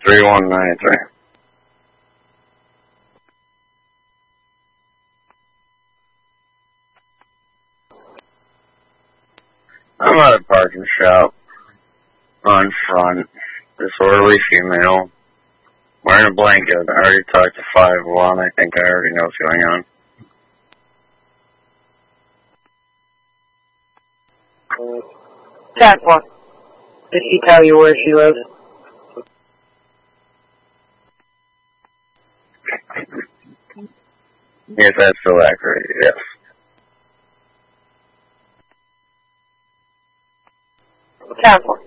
3193. I'm at a parking shop on front. Disorderly female. Wearing a blanket. I already talked to 5-1. I think I already know what's going on. That one. Did she tell you where she lives? Yes, that's still accurate, yes. That one.